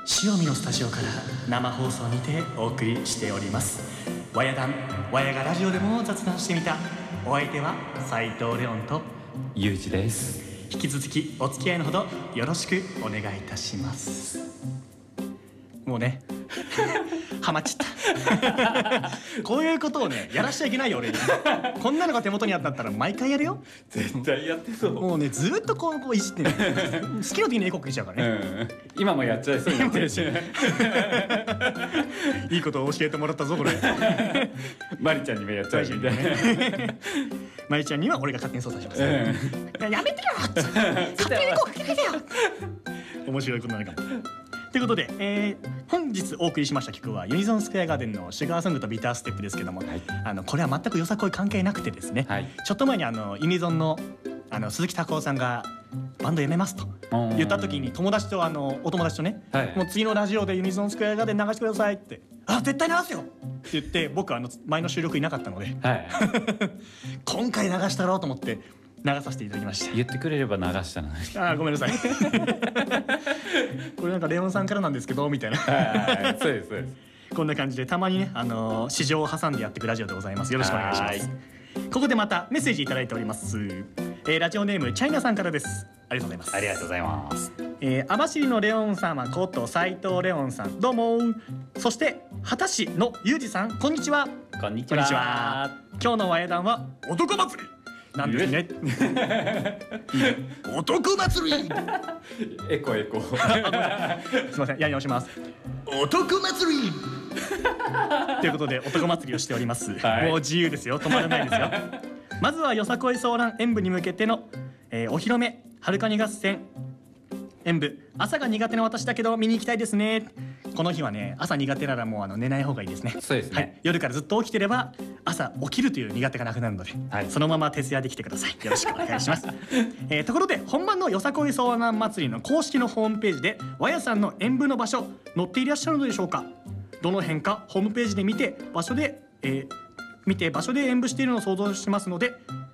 塩見のスタジオから生放送にてお送りしておりますわや団わやがラジオでも雑談してみた。お相手は斉藤レオンとゆうじです。 引き続きお付き合いのほどよろしくお願いいたします。もうねハマっちゃったこういうことをねやらしちゃいけないよ俺にこんなのが手元にあったら毎回やるよ。 絶対やってそう。 もうねずーっとこういじってね好きな時に英国しちゃうからね、 今もやっちゃいそうになってるしいいことを教えてもらったぞこれマリちゃんにもやっちゃうみたいなマリちゃんには俺が勝手に操作します、やめてよ勝手にこうかけないでよ面白いことになるかも。ということで、本日お送りしました曲はユニゾンスクエアガーデンのシュガーソングとビターステップですけども、これは全くよさこい関係なくてですね、ちょっと前にユニゾンの鈴木孝夫さんがバンド辞めますと言った時にお友達とね、もう次のラジオでユニゾンスクエアガーデン流してくださいって絶対流すよって言って僕前の収録いなかったので、今回流したろうと思って流させていただきました。 言ってくれれば流したのにごめんなさいこれなんかレオンさんからなんですけどみたいなそうですそうです。 こんな感じでたまにね市場を挟んでやっていくラジオでございます。よろしくお願いします。ここでまたメッセージいただいております。ラジオネームチャイナさんからです。ありがとうございます。 ありがとうございます。 網走のレオン様こと斉藤レオンさんどうも。そして秦市のゆうじさんこんにちは。 こんにちは。 今日の和江談は男祭りなんですね男祭りエコすいませんやり直します。男祭りということで男祭りをしております、もう自由ですよ止まらないですよまずはよさこいソーラン演舞に向けての、お披露目はるかに合戦演舞朝が苦手な私だけど見に行きたいですね。この日はね朝苦手ならもう寝ない方がいいですね。 そうですね、 夜からずっと起きてれば朝起きるという苦手がなくなるので、そのまま徹夜できてください。よろしくお願いします、ところで本番のよさこいソーラン祭りの公式のホームページで和やさんの演舞の場所載っていらっしゃるのでしょうか。どの辺かホームページで見て場所で演舞しているのを想像しますので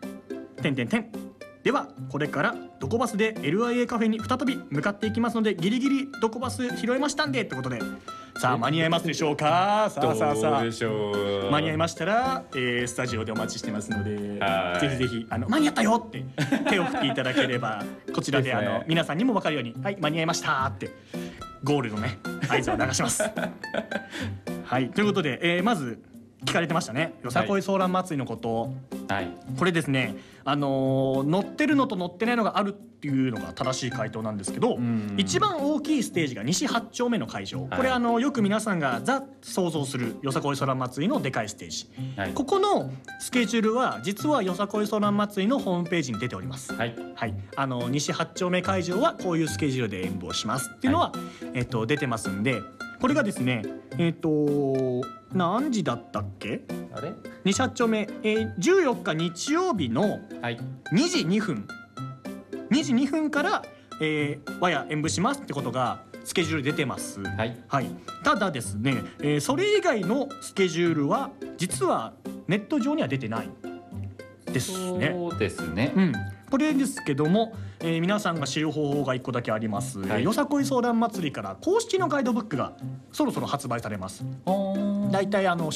ではこれからどこバスで LIA カフェに再び向かっていきますのでギリギリどこバス拾えましたんでってことで、さあ間に合いますでしょうか。さあどうでしょう。 間に合いましたら、スタジオでお待ちしてますのでぜひぜひ間に合ったよって手を振っていただければこちらで皆さんにも分かるように間に合いましたってゴールのね合図を流しますということで、まず聞かれてましたねよさこいソーラン祭りのこと、これですね乗ってるのと乗ってないのがあるっていうのが正しい回答なんですけど、一番大きいステージが西8丁目の会場、これよく皆さんが想像するよさこいソーラン祭りのでかいステージ、ここのスケジュールは実はよさこいソーラン祭りのホームページに出ております。西8丁目会場はこういうスケジュールで演舞をしますっていうのは、出てますんで、これがですね何時だったっけ。西8丁目、14日日曜日の2時2分から和や演舞しますってことがスケジュール出てます。ただですね、それ以外のスケジュールは実はネット上には出てないですね。 そうですね、 これですけども、皆さんが知る方法が1個だけあります、よさこいソーラン祭りから公式のガイドブックがそろそろ発売されます。だいたい